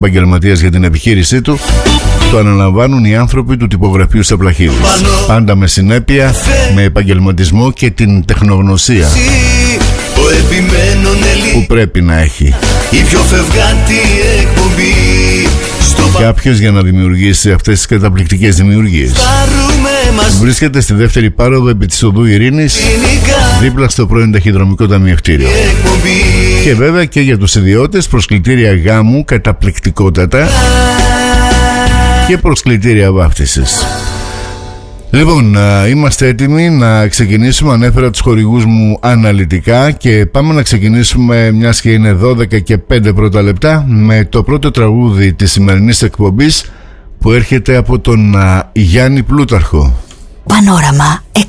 επαγγελματίας για την επιχείρησή του, το αναλαμβάνουν οι άνθρωποι του τυπογραφείου Σαπλαχίδης. Πάντα με συνέπεια, με επαγγελματισμό και την τεχνογνωσία που πρέπει να έχει κάποιος για να δημιουργήσει αυτές τις καταπληκτικές δημιουργίες. Βρίσκεται στη δεύτερη πάροδο επί της οδού Ειρήνης, δίπλα στο πρώην ταχυδρομικό ταμιευτήριο. Και βέβαια και για τους ιδιώτες προσκλητήρια γάμου καταπληκτικότατα και προσκλητήρια βάφτισης. Λοιπόν, είμαστε έτοιμοι να ξεκινήσουμε. Ανέφερα τους χορηγούς μου αναλυτικά και πάμε να ξεκινήσουμε, μιας και είναι 12 και 5 πρώτα λεπτά, με το πρώτο τραγούδι της σημερινής εκπομπής που έρχεται από τον Γιάννη Πλούταρχο. Πανόραμα 102,6.